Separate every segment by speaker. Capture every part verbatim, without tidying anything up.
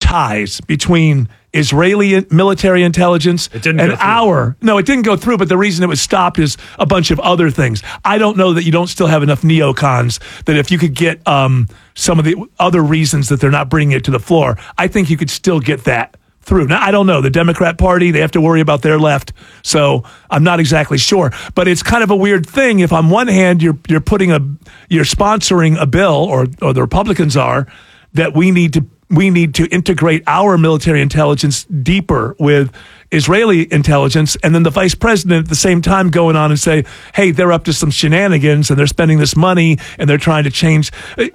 Speaker 1: ties between Israeli military intelligence and our. No, it didn't go through, but the reason it was stopped is a bunch of other things. I don't know that you don't still have enough neocons that if you could get um, some of the other reasons that they're not bringing it to the floor, I think you could still get that through. Now, I don't know. The Democrat Party, they have to worry about their left, so I'm not exactly sure. But it's kind of a weird thing. If on one hand you're you're putting a you're sponsoring a bill, or or the Republicans are, that we need to we need to integrate our military intelligence deeper with Israeli intelligence, and then the vice president at the same time going on and say, hey, they're up to some shenanigans and they're spending this money and they're trying to change.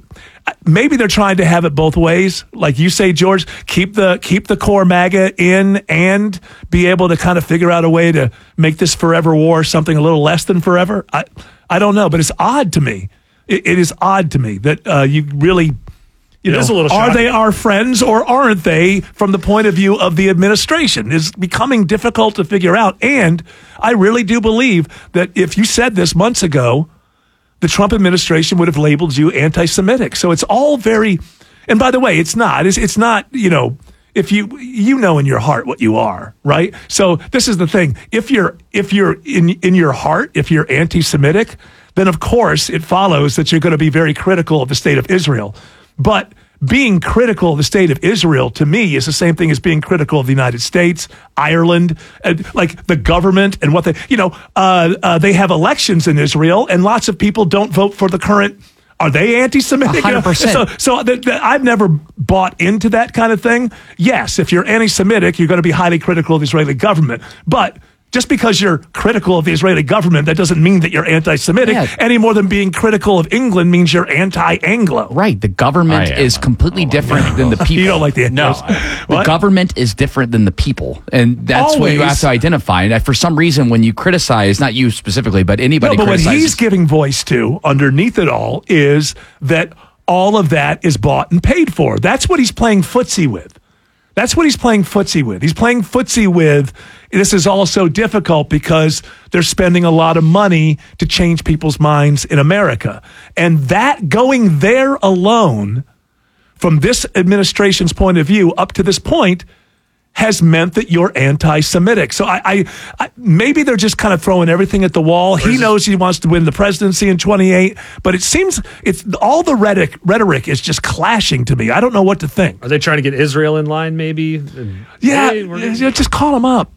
Speaker 1: Maybe they're trying to have it both ways. Like you say, George, keep the keep the core MAGA in and be able to kind of figure out a way to make this forever war something a little less than forever. I, I don't know, but it's odd to me. It, it is odd to me that uh, you really... You know, are shocking. They our friends or aren't they from the point of view of the administration? Is becoming difficult to figure out. And I really do believe that if you said this months ago, the Trump administration would have labeled you anti-Semitic. So it's all very, and by the way, it's not, it's, it's not, you know, if you, you know in your heart what you are, right? So this is the thing. If you're, if you're in, in your heart, if you're anti-Semitic, then of course it follows that you're going to be very critical of the state of Israel. But being critical of the state of Israel, to me, is the same thing as being critical of the United States, Ireland, and like the government and what they, you know, uh, uh, they have elections in Israel and lots of people don't vote for the current. Are they anti-Semitic?
Speaker 2: one hundred percent.
Speaker 1: So, so the, the, I've never bought into that kind of thing. Yes, if you're anti-Semitic, you're going to be highly critical of the Israeli government. But just because you're critical of the Israeli government, that doesn't mean that you're anti-Semitic yeah. any more than being critical of England means you're anti-Anglo.
Speaker 2: Right. The government is completely oh different God. than the people.
Speaker 1: You don't like the
Speaker 2: No. The government is different than the people. And that's Always. what you have to identify. And for some reason, when you criticize, not you specifically, but anybody
Speaker 1: no, but
Speaker 2: criticizes.
Speaker 1: what he's giving voice to underneath it all is that all of that is bought and paid for. That's what he's playing footsie with. That's what he's playing footsie with. He's playing footsie with, this is all so difficult because they're spending a lot of money to change people's minds in America. And that going there alone, from this administration's point of view up to this point, has meant that you're anti-Semitic. So I, I, I maybe they're just kind of throwing everything at the wall. He knows he wants to win the presidency in twenty-eight, but it seems it's all the rhetoric, rhetoric is just clashing to me. I don't know what to think.
Speaker 3: Are they trying to get Israel in line, maybe? And,
Speaker 1: yeah, hey, yeah, just call them up.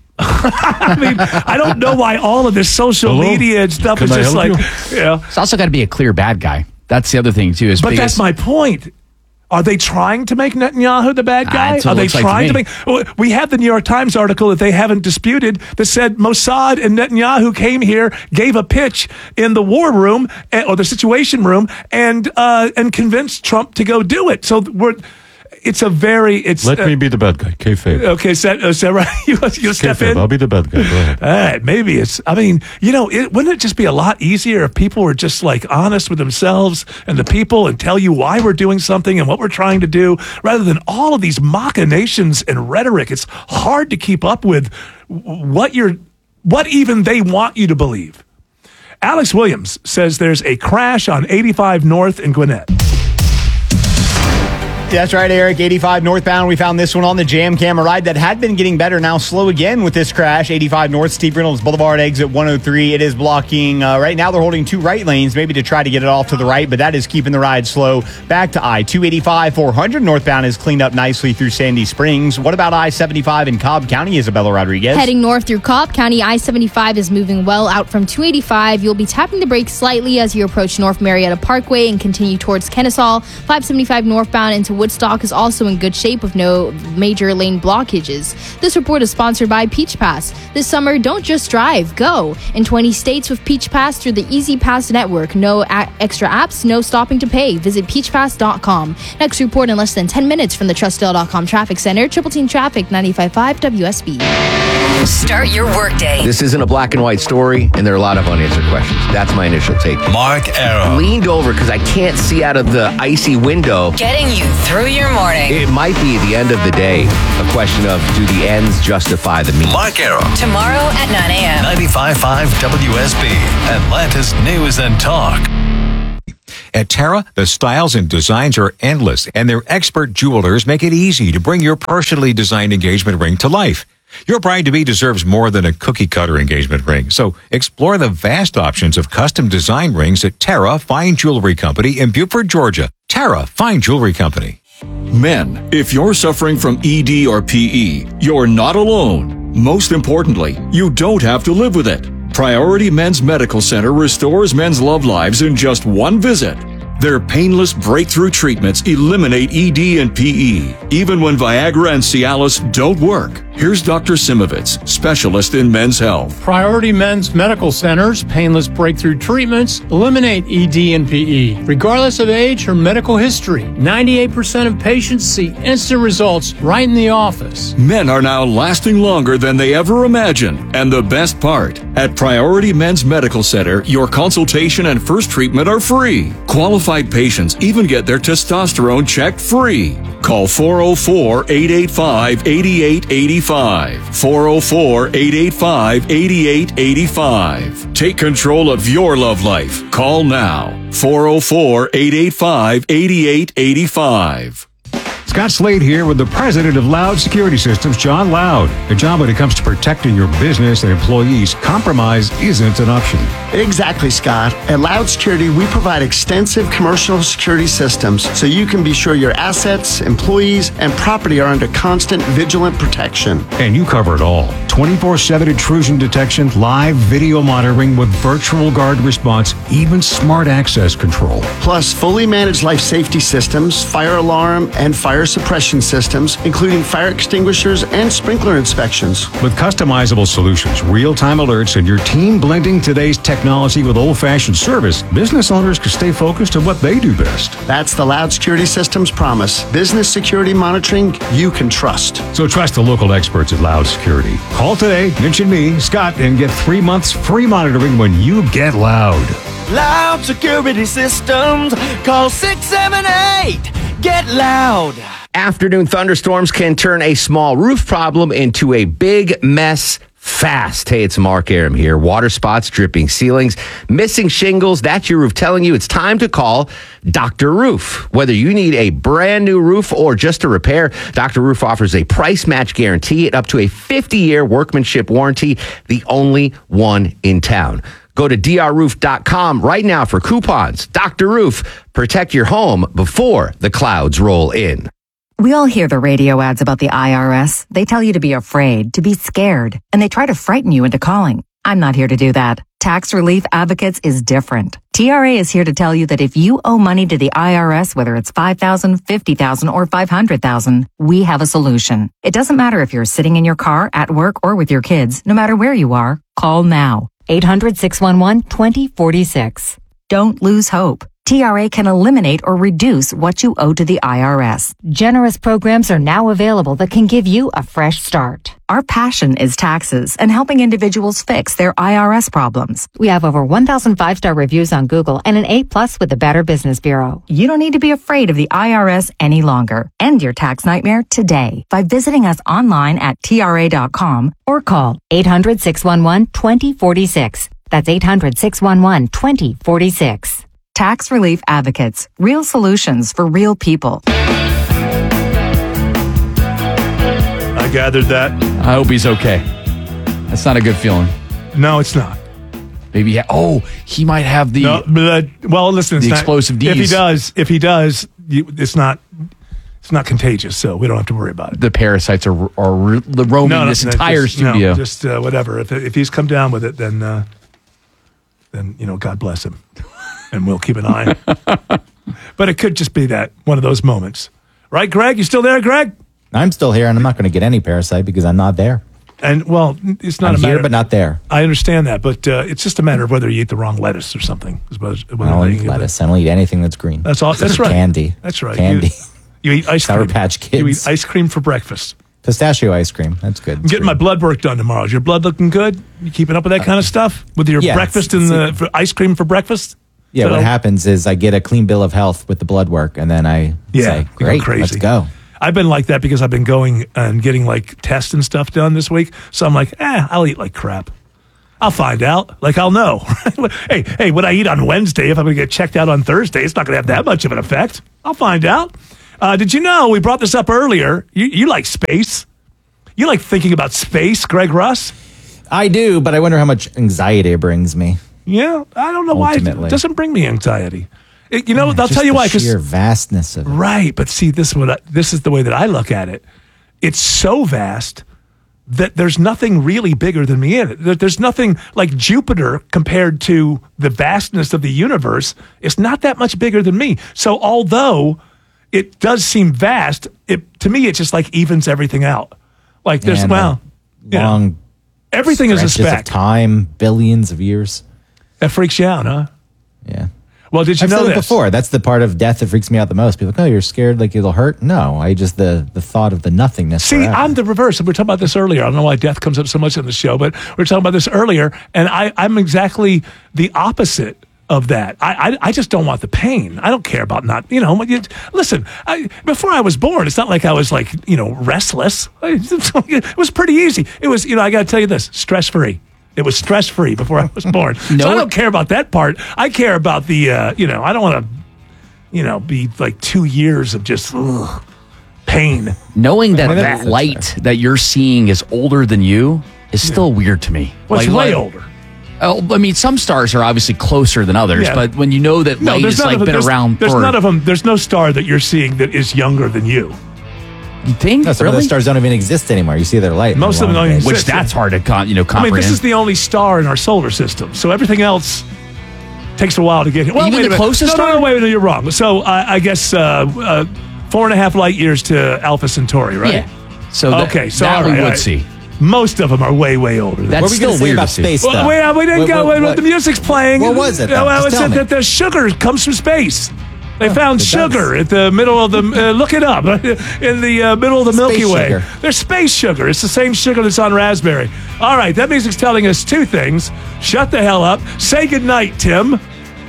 Speaker 1: I mean, I don't know why all of this social Hello? media and stuff Can is I just like, you? Yeah.
Speaker 2: It's also got to be a clear bad guy. That's the other thing too. Is
Speaker 1: but
Speaker 2: because,
Speaker 1: that's my point. Are they trying to make Netanyahu the bad guy? Are they trying like to, to make... We have the New York Times article that they haven't disputed that said Mossad and Netanyahu came here, gave a pitch in the war room, or the situation room, and uh, and convinced Trump to go do it. So we're... It's a very... It's,
Speaker 4: Let
Speaker 1: uh,
Speaker 4: me be the bad guy. Kayfabe.
Speaker 1: Okay, is that, is that right? You, you step
Speaker 4: Kayfabe.
Speaker 1: in?
Speaker 4: I'll be the bad guy. Go ahead.
Speaker 1: All right, maybe it's... I mean, you know, it, wouldn't it just be a lot easier if people were just like honest with themselves and the people and tell you why we're doing something and what we're trying to do, rather than all of these machinations and rhetoric? It's hard to keep up with what you're... what even they want you to believe. Alex Williams says there's a crash on eighty-five North in Gwinnett.
Speaker 5: That's right, Eric. eighty-five northbound. We found this one on the jam cam. A ride that had been getting better, now slow again with this crash. eighty-five North, Steve Reynolds Boulevard, exit one oh three. It is blocking. Uh, right now, they're holding two right lanes, maybe to try to get it off to the right, but that is keeping the ride slow. Back to I two eighty-five, four hundred northbound is cleaned up nicely through Sandy Springs. What about I seventy-five in Cobb County, Isabella Rodriguez?
Speaker 6: Heading north through Cobb County, I seventy-five is moving well out from two eighty-five. You'll be tapping the brakes slightly as you approach North Marietta Parkway and continue towards Kennesaw. five seventy-five northbound into Woodstock is also in good shape with no major lane blockages. This report is sponsored by Peach Pass. This summer, don't just drive, go. In twenty states with Peach Pass through the Easy Pass network. No a- extra apps, no stopping to pay. Visit peach pass dot com. Next report in less than ten minutes from the Trustdale dot com traffic center. Triple Team Traffic, ninety-five point five W S B.
Speaker 7: Start your workday.
Speaker 8: This isn't a black and white story, and there are a lot of unanswered questions. That's my initial take.
Speaker 7: Mark Arum.
Speaker 8: Leaned over because I can't see out of the icy window.
Speaker 7: Getting you through your morning.
Speaker 8: It might be, at the end of the day, a question of, do the ends justify the means?
Speaker 7: Mark Arum. Tomorrow at nine a.m. ninety-five point five W S B. Atlanta's News and Talk.
Speaker 9: At Terra, the styles and designs are endless, and their expert jewelers make it easy to bring your personally designed engagement ring to life. Your bride-to-be deserves more than a cookie-cutter engagement ring, so explore the vast options of custom design rings at Terra Fine Jewelry Company in Buford, Georgia. Terra Fine Jewelry Company.
Speaker 10: Men, if you're suffering from E D or P E, you're not alone. Most importantly, you don't have to live with it. Priority Men's Medical Center restores men's love lives in just one visit. Their painless breakthrough treatments eliminate E D and P E, even when Viagra and Cialis don't work. Here's Doctor Simovitz, specialist in men's health.
Speaker 11: Priority Men's Medical Center's painless breakthrough treatments eliminate E D and P E, regardless of age or medical history. ninety-eight percent of patients see instant results right in the office.
Speaker 10: Men are now lasting longer than they ever imagined. And the best part, at Priority Men's Medical Center, your consultation and first treatment are free. Qualified patients even get their testosterone checked free. Call four oh four, eight eight five, eight eight eight five. four oh four, eight eight five, eight eight eight five. Take control of your love life. Call now. four oh four, eight eight five, eight eight eight five.
Speaker 12: Scott Slade here with the president of Loud Security Systems, John Loud. Good job when it comes to protecting your business and employees. Compromise isn't an option.
Speaker 13: Exactly, Scott. At Loud Security, we provide extensive commercial security systems so you can be sure your assets, employees, and property are under constant vigilant protection.
Speaker 12: And you cover it all. twenty-four seven intrusion detection, live video monitoring with virtual guard response, even smart access control.
Speaker 13: Plus, fully managed life safety systems, fire alarm, and fire suppression systems, including fire extinguishers and sprinkler inspections.
Speaker 12: With customizable solutions, real-time alerts, and your team blending today's technology with old-fashioned service, business owners can stay focused on what they do best.
Speaker 13: That's the Loud Security Systems promise. Business security monitoring you can trust.
Speaker 12: So trust the local experts at Loud Security. Call today, mention me, Scott, and get three months free monitoring when you get Loud.
Speaker 14: Loud Security Systems. Call six seven eight. Get Loud.
Speaker 8: Afternoon thunderstorms can turn a small roof problem into a big mess fast. Hey, it's Mark Aram here. Water spots, dripping ceilings, missing shingles. That's your roof telling you it's time to call Doctor Roof. Whether you need a brand new roof or just a repair, Doctor Roof offers a price match guarantee and up to a fifty-year workmanship warranty, the only one in town. Go to d r roof dot com right now for coupons. Doctor Roof, protect your home before the clouds roll in.
Speaker 15: We all hear the radio ads about the I R S. They tell you to be afraid, to be scared, and they try to frighten you into calling. I'm not here to do that. Tax Relief Advocates is different. T R A is here to tell you that if you owe money to the I R S, whether it's five thousand dollars, fifty thousand dollars, or five hundred thousand dollars, we have a solution. It doesn't matter if you're sitting in your car, at work, or with your kids. No matter where you are, call now. eight hundred, six one one, two zero four six. Don't lose hope. T R A can eliminate or reduce what you owe to the I R S. Generous programs are now available that can give you a fresh start. Our passion is taxes and helping individuals fix their I R S problems. We have over one thousand five-star reviews on Google and an A plus with the Better Business Bureau. You don't need to be afraid of the I R S any longer. End your tax nightmare today by visiting us online at T R A dot com or call eight hundred, six one one, two zero four six. That's eight hundred, six one one, two zero four six. Tax Relief Advocates. Real solutions for real people.
Speaker 1: I gathered that.
Speaker 2: I hope he's okay. That's not a good feeling.
Speaker 1: No, it's not.
Speaker 2: Maybe, yeah. Oh, he might have the.
Speaker 1: No, but, uh, well, listen, it's
Speaker 2: the
Speaker 1: not,
Speaker 2: explosive D's.
Speaker 1: If he does, if he does, you, it's not. It's not contagious, so we don't have to worry about it.
Speaker 2: The parasites are are roaming
Speaker 1: no, no,
Speaker 2: this
Speaker 1: no,
Speaker 2: entire
Speaker 1: just,
Speaker 2: studio.
Speaker 1: No, just uh, whatever. If if he's come down with it, then uh, then you know, God bless him, and we'll keep an eye. But it could just be that one of those moments, right, Greg? You still there, Greg?
Speaker 16: I'm still here, and I'm not going to get any parasite because I'm not there.
Speaker 1: And well, it's not
Speaker 16: I'm
Speaker 1: a matter.
Speaker 16: here, but not there.
Speaker 1: I understand that, but uh, it's just a matter of whether you eat the wrong lettuce or something. Whether, whether
Speaker 16: I don't
Speaker 1: they-
Speaker 16: eat lettuce. I don't eat anything that's green.
Speaker 1: That's all. That's right.
Speaker 16: Candy.
Speaker 1: That's right.
Speaker 16: Candy.
Speaker 1: You, you eat ice
Speaker 16: Sour
Speaker 1: cream.
Speaker 16: Patch Kids.
Speaker 1: You eat ice cream for breakfast.
Speaker 16: Pistachio ice cream. That's good.
Speaker 1: I'm getting my blood work done tomorrow. Is your blood looking good? You keeping up with that kind of stuff with your
Speaker 16: yeah,
Speaker 1: breakfast
Speaker 16: it's-
Speaker 1: and the
Speaker 16: it's-
Speaker 1: for ice cream for breakfast?
Speaker 16: Yeah,
Speaker 1: So-
Speaker 16: what happens is I get a clean bill of health with the blood work, and then I
Speaker 1: Yeah,
Speaker 16: say,
Speaker 1: you go
Speaker 16: great,
Speaker 1: crazy.
Speaker 16: let's go.
Speaker 1: I've been like that because I've been going and getting like tests and stuff done this week. So I'm like, eh, I'll eat like crap. I'll find out. Like, I'll know. hey, hey, what I eat on Wednesday, if I'm going to get checked out on Thursday, it's not going to have that much of an effect. I'll find out. Uh, did you know, we brought this up earlier, you, you like space? You like thinking about space, Greg Russ?
Speaker 16: I do, but I wonder how much anxiety it brings me.
Speaker 1: Yeah, I don't know why it doesn't bring me anxiety. It, you know,
Speaker 16: Yeah,
Speaker 1: I'll
Speaker 16: just
Speaker 1: tell you
Speaker 16: the
Speaker 1: why. Cause,
Speaker 16: sheer vastness of it.
Speaker 1: Right, but see, this is, what I, this is the way that I look at it. It's so vast that there's nothing really bigger than me in it. There- There's nothing like Jupiter compared to the vastness of the universe. It's not that much bigger than me. So although it does seem vast, it to me it just like evens everything out. Like there's
Speaker 16: And
Speaker 1: well,
Speaker 16: the long
Speaker 1: everything is a
Speaker 16: stretches of
Speaker 1: speck.
Speaker 16: time, billions of years.
Speaker 1: That freaks you out, huh?
Speaker 16: Yeah.
Speaker 1: Well, did you
Speaker 16: I've
Speaker 1: know
Speaker 16: said it
Speaker 1: this?
Speaker 16: before? That's the part of death that freaks me out the most. People are like, oh, you're scared like it'll hurt? No, I just, the, the thought of the nothingness.
Speaker 1: See,
Speaker 16: forever.
Speaker 1: I'm the reverse. We were talking about this earlier. I don't know why death comes up so much on the show, but we were talking about this earlier, and I, I'm exactly the opposite of that. I, I I just don't want the pain. I don't care about not, you know, when you, listen, I, before I was born, it's not like I was like, you know, restless. It was pretty easy. It was, you know, I got to tell you this, stress-free. It was stress-free before I was born.
Speaker 2: No.
Speaker 1: So I don't care about that part. I care about the, uh, you know, I don't want to, you know, be like two years of just ugh, pain.
Speaker 2: Knowing that
Speaker 1: I mean,
Speaker 2: that
Speaker 1: that's-
Speaker 2: light that you're seeing is older than you is still weird to me.
Speaker 1: Well, it's
Speaker 2: Like-
Speaker 1: way
Speaker 2: like-
Speaker 1: older.
Speaker 2: Oh, I mean, some stars are obviously closer than others,
Speaker 1: Yeah.
Speaker 2: but when you know that light
Speaker 1: there's
Speaker 2: has
Speaker 1: none
Speaker 2: like
Speaker 1: of them-
Speaker 2: been
Speaker 1: there's,
Speaker 2: around
Speaker 1: There's
Speaker 2: for,
Speaker 1: none of them. There's no star that you're seeing that is younger than you.
Speaker 2: You think?
Speaker 16: No, some of
Speaker 2: Really?
Speaker 16: those stars don't even exist anymore. You see their light.
Speaker 1: Most of them don't
Speaker 16: even
Speaker 1: even
Speaker 2: Which
Speaker 1: exist.
Speaker 2: that's hard to con, you know
Speaker 1: I mean,
Speaker 2: comprehend.
Speaker 1: this is the only star in our solar system, so everything else takes a while to get here. Well,
Speaker 2: Even
Speaker 1: wait
Speaker 2: the
Speaker 1: a minute.
Speaker 2: closest
Speaker 1: no, no,
Speaker 2: star?
Speaker 1: no, wait, no, you're wrong. So uh, I guess uh, uh, four and a half light years to Alpha Centauri, right?
Speaker 2: Yeah. So that-
Speaker 1: okay, so
Speaker 2: that
Speaker 1: all
Speaker 2: we
Speaker 1: right,
Speaker 2: would
Speaker 1: all right.
Speaker 2: see.
Speaker 1: Most of them are way, way older. Than
Speaker 2: That's
Speaker 16: What were we
Speaker 2: still
Speaker 16: gonna say
Speaker 2: weird
Speaker 16: about
Speaker 2: to see.
Speaker 16: space
Speaker 1: well,
Speaker 16: stuff?
Speaker 1: wait, we didn't
Speaker 16: What-
Speaker 1: go.
Speaker 16: what-
Speaker 1: wait,
Speaker 16: what-
Speaker 1: the music's playing.
Speaker 16: What was it, though?
Speaker 1: Well,
Speaker 16: Just
Speaker 1: it
Speaker 16: tell
Speaker 1: said
Speaker 16: me.
Speaker 1: that the sugar comes from space. They found
Speaker 16: it
Speaker 1: sugar
Speaker 16: does.
Speaker 1: at the middle of the. Uh, look it up in the uh, middle of the Milky
Speaker 16: Space
Speaker 1: Way.
Speaker 16: sugar.
Speaker 1: There's space sugar. It's the same sugar that's on raspberry. All right, that music's telling us two things. Shut the hell up. Say goodnight, Tim.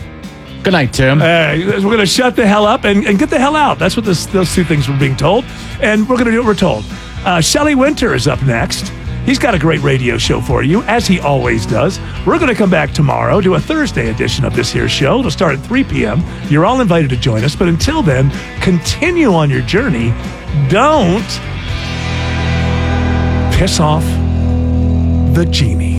Speaker 2: Good night, Tim.
Speaker 1: Uh, we're going to shut the hell up and, and get the hell out. That's what this, those two things were being told. And we're going to do what we're told. Uh, Shelley Winter is up next. He's got a great radio show for you, as he always does. We're going to come back tomorrow, do a Thursday edition of this here show. It'll start at three p.m. You're all invited to join us. But until then, continue on your journey. Don't piss off the genie.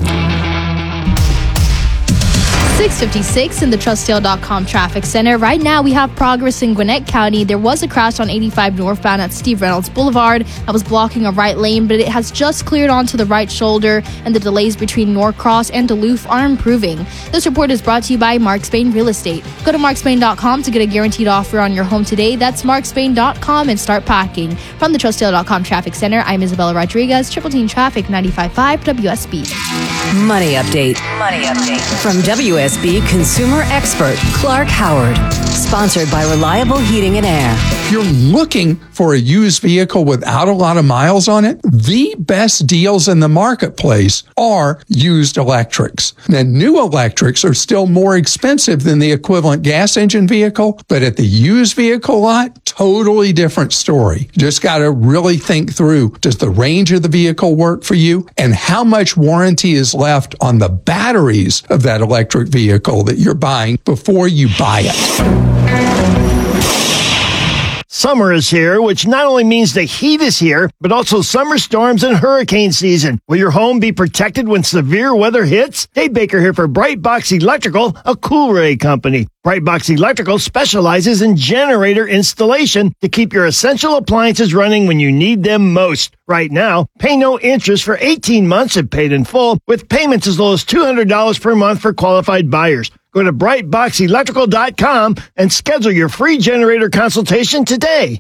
Speaker 6: six fifty-six in the Trustdale dot com traffic center. Right now, we have progress in Gwinnett County. There was a crash on eighty-five northbound at Steve Reynolds Boulevard that was blocking a right lane, but it has just cleared onto the right shoulder, and the delays between Norcross and Duluth are improving. This report is brought to you by Mark Spain Real Estate. Go to mark spain dot com to get a guaranteed offer on your home today. That's mark spain dot com and start packing. From the Trustdale dot com traffic center, I'm Isabella Rodriguez, Triple Team Traffic ninety-five point five W S B.
Speaker 7: Money update. Money update. From W S B consumer expert Clark Howard. Sponsored by Reliable Heating and Air.
Speaker 17: If you're looking for a used vehicle without a lot of miles on it, the best deals in the marketplace are used electrics. Now, new electrics are still more expensive than the equivalent gas engine vehicle, but at the used vehicle lot, totally different story. Just got to really think through, does the range of the vehicle work for you? And how much warranty is left on the batteries of that electric vehicle that you're buying before you buy it?
Speaker 18: Summer is here, which not only means the heat is here, but also summer storms and hurricane season. Will your home be protected when severe weather hits? Dave Baker here for Brightbox Electrical, a Coolray company. Brightbox Electrical specializes in generator installation to keep your essential appliances running when you need them most. Right now, pay no interest for eighteen months if paid in full, with payments as low as two hundred dollars per month for qualified buyers. Go to brightbox electrical dot com and schedule your free generator consultation today.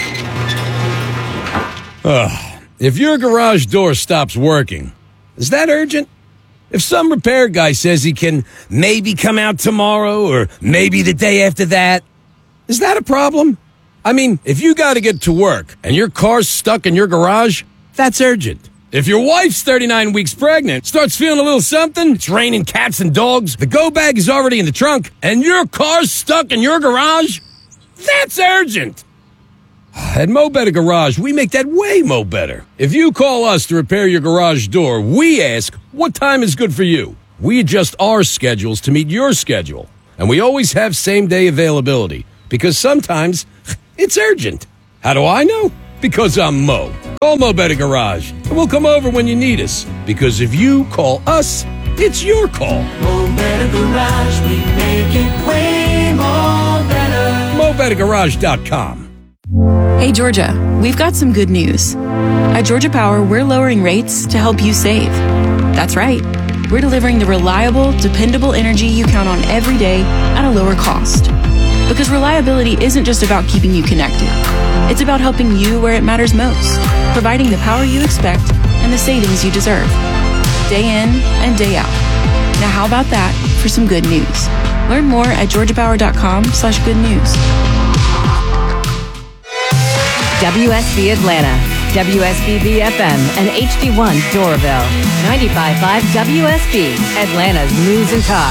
Speaker 19: Ugh. If your garage door stops working, is that urgent? If some repair guy says he can maybe come out tomorrow or maybe the day after that, is that a problem? I mean, if you got to get to work and your car's stuck in your garage, that's urgent. If your wife's thirty-nine weeks pregnant, starts feeling a little something, it's raining cats and dogs, the go bag is already in the trunk, and your car's stuck in your garage, that's urgent. At Mo Better Garage, we make that way mo better. If you call us to repair your garage door, we ask, what time is good for you? We adjust our schedules to meet your schedule. And we always have same-day availability, because sometimes it's urgent. How do I know? Because I'm Mo. Call Mo Better Garage, and we'll come over when you need us. Because if you call us, it's your call.
Speaker 14: Mo Better Garage, we make it way more better.
Speaker 19: Mo Better Garage dot com.
Speaker 20: Hey, Georgia, we've got some good news. At Georgia Power, we're lowering rates to help you save. That's right. We're delivering the reliable, dependable energy you count on every day at a lower cost. Because reliability isn't just about keeping you connected. It's about helping you where it matters most, providing the power you expect and the savings you deserve. Day in and day out. Now how about that for some good news? Learn more at georgiapower.com slash good news.
Speaker 7: W S B Atlanta, W S B B F M, and H D one Doraville. ninety-five point five W S B, Atlanta's News and Talk.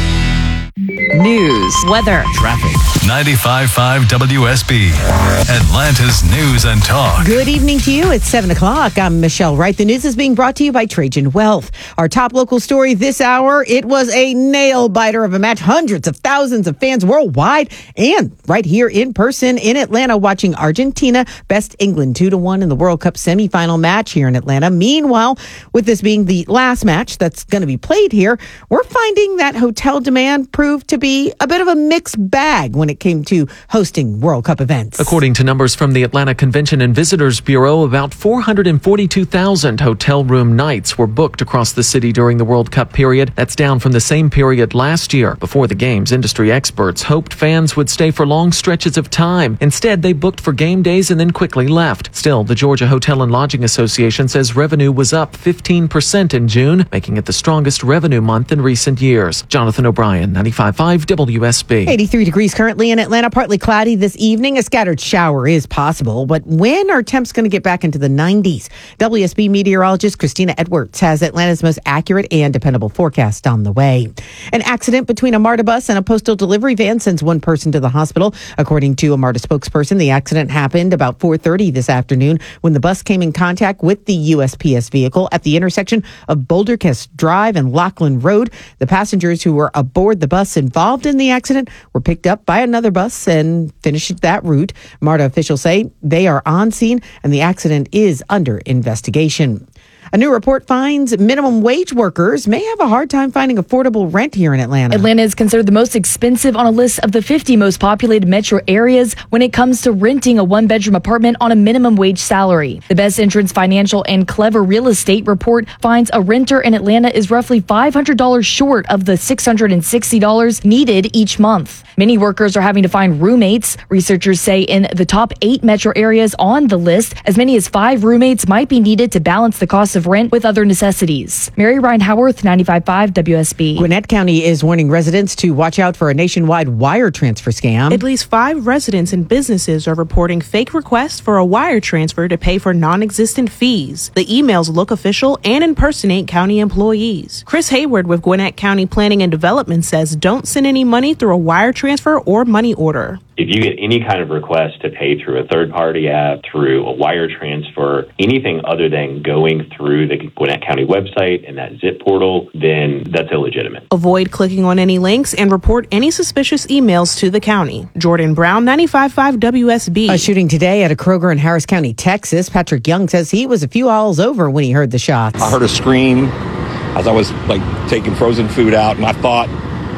Speaker 7: News, weather,
Speaker 21: traffic. ninety-five point five W S B, Atlanta's News and Talk.
Speaker 22: Good evening to you. It's seven o'clock. I'm Michelle Wright. The news is being brought to you by Trajan Wealth. Our top local story this hour, it was a nail-biter of a match. Hundreds of thousands of fans worldwide and right here in person in Atlanta watching Argentina best England two to one in the World Cup semifinal match here in Atlanta. Meanwhile, with this being the last match that's going to be played here, we're finding that hotel demand proved to be a bit of a mixed bag when it came to hosting World Cup events.
Speaker 23: According to numbers from the Atlanta Convention and Visitors Bureau, about four hundred forty-two thousand hotel room nights were booked across the city during the World Cup period. That's down from the same period last year. Before the games, industry experts hoped fans would stay for long stretches of time. Instead, they booked for game days and then quickly left. Still, the Georgia Hotel and Lodging Association says revenue was up fifteen percent in June, making it the strongest revenue month in recent years. Jonathan O'Brien, ninety-five point five W S B.
Speaker 22: eighty-three degrees currently in Atlanta, partly cloudy this evening. A scattered shower is possible, but when are temps going to get back into the nineties? W S B meteorologist Christina Edwards has Atlanta's most accurate and dependable forecast on the way. An accident between a MARTA bus and a postal delivery van sends one person to the hospital. According to a MARTA spokesperson, the accident happened about four thirty this afternoon when the bus came in contact with the U S P S vehicle at the intersection of Boulder Crest Drive and Lachlan Road. The passengers who were aboard the bus involved in the accident were picked up by another bus and finished that route. MARTA officials say they are on scene and the accident is under investigation. A new report finds minimum wage workers may have a hard time finding affordable rent here in Atlanta.
Speaker 24: Atlanta is considered the most expensive on a list of the fifty most populated metro areas when it comes to renting a one-bedroom apartment on a minimum wage salary. The Best Entrance Financial and Clever Real Estate report finds a renter in Atlanta is roughly five hundred dollars short of the six hundred sixty dollars needed each month. Many workers are having to find roommates. Researchers say in the top eight metro areas on the list, as many as five roommates might be needed to balance the cost of rent with other necessities. Mary Ryan Howarth, ninety-five point five W S B.
Speaker 22: Gwinnett County is warning residents to watch out for a nationwide wire transfer scam.
Speaker 25: At least five residents and businesses are reporting fake requests for a wire transfer to pay for non-existent fees. The emails look official and impersonate county employees. Chris Hayward with Gwinnett County Planning and Development says don't send any money through a wire transfer or money order.
Speaker 26: If you get any kind of request to pay through a third-party app, through a wire transfer, anything other than going through the Gwinnett County website and that zip portal, then that's illegitimate.
Speaker 25: Avoid clicking on any links and report any suspicious emails to the county. Jordan Brown, ninety-five point five W S B.
Speaker 22: A shooting today at a Kroger in Harris County, Texas. Patrick Young says he was a few aisles over when he heard the shots.
Speaker 27: I heard a scream as I was like taking frozen food out, and I thought,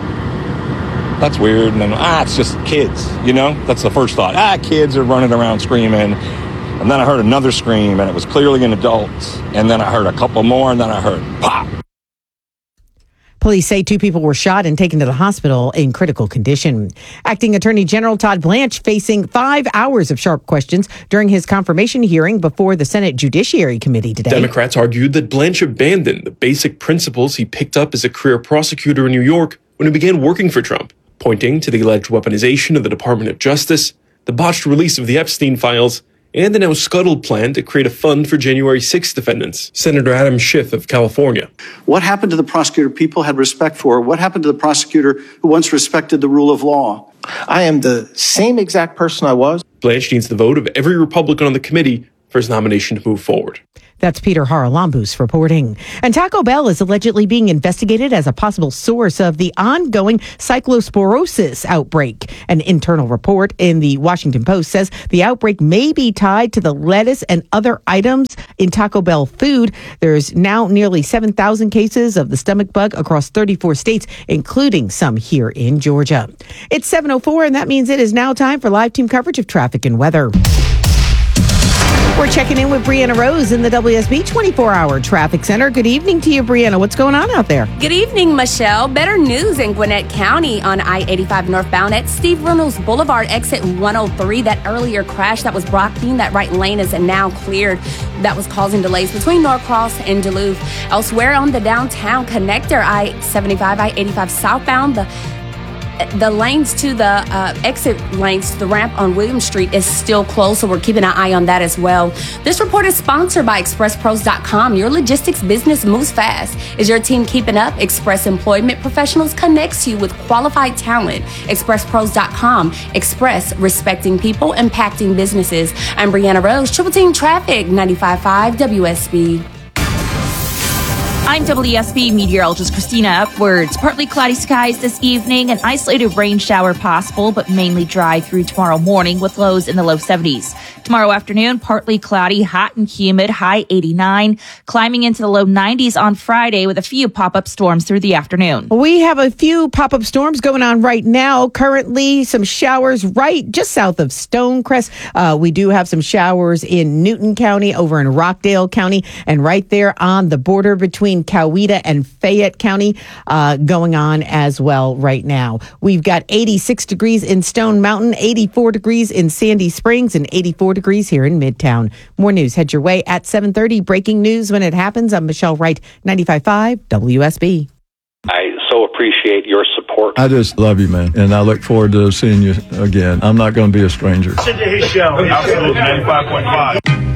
Speaker 27: that's weird. And then, ah, it's just kids, you know? That's the first thought. Ah, kids are running around screaming. And then I heard another scream, and it was clearly an adult. And then I heard a couple more, and then I heard pop.
Speaker 22: Police say two people were shot and taken to the hospital in critical condition. Acting Attorney General Todd Blanche facing five hours of sharp questions during his confirmation hearing before the Senate Judiciary Committee today.
Speaker 28: Democrats argued that Blanche abandoned the basic principles he picked up as a career prosecutor in New York when he began working for Trump, pointing to the alleged weaponization of the Department of Justice, the botched release of the Epstein files, and the now scuttled plan to create a fund for January sixth defendants. Senator Adam Schiff of California.
Speaker 29: What happened to the prosecutor people had respect for? What happened to the prosecutor who once respected the rule of law?
Speaker 3: I am the same exact person I was.
Speaker 28: Blanche needs the vote of every Republican on the committee for his nomination to move forward.
Speaker 22: That's Peter Haralambous reporting. And Taco Bell is allegedly being investigated as a possible source of the ongoing cyclosporosis outbreak. An internal report in the Washington Post says the outbreak may be tied to the lettuce and other items in Taco Bell food. There's now nearly seven thousand cases of the stomach bug across thirty-four states, including some here in Georgia. It's seven oh four, and that means it is now time for live team coverage of traffic and weather. We're checking in with Brianna Rose in the W S B twenty-four hour Traffic Center. Good evening to you, Brianna. What's going on out there?
Speaker 4: Good evening, Michelle. Better news in Gwinnett County on I eighty-five northbound at Steve Reynolds Boulevard, exit one oh three. That earlier crash that was blocking that right lane is now cleared. That was causing delays between Norcross and Duluth. Elsewhere on the downtown connector, I seventy-five, I eighty-five southbound, the The lanes to the uh, exit lanes to the ramp on William Street is still closed, so we're keeping an eye on that as well. This report is sponsored by Express Pros dot com. Your logistics business moves fast. Is your team keeping up? Express Employment Professionals connects you with qualified talent. Express Pros dot com. Express, respecting people, impacting businesses. I'm Brianna Rose, Triple Team Traffic, ninety-five point five W S B.
Speaker 5: I'm W S B meteorologist Christina Upwards. Partly cloudy skies this evening, an isolated rain shower possible, but mainly dry through tomorrow morning with lows in the low seventies. Tomorrow afternoon, partly cloudy, hot and humid, high eighty-nine, climbing into the low nineties on Friday with a few pop-up storms through the afternoon.
Speaker 22: We have a few pop-up storms going on right now. Currently, some showers right just south of Stonecrest. Uh, we do have some showers in Newton County, over in Rockdale County, and right there on the border between Coweta and Fayette County uh, going on as well right now. We've got eighty-six degrees in Stone Mountain, eighty-four degrees in Sandy Springs, and eighty-four degrees here in Midtown. More news head your way at seven thirty. Breaking news when it happens. I'm Michelle Wright, ninety-five point five W S B.
Speaker 9: I so appreciate your support.
Speaker 10: I just love you, man, and I look forward to seeing you again. I'm not going to be a stranger.
Speaker 11: Listen to his show. Absolutely, ninety-five point five.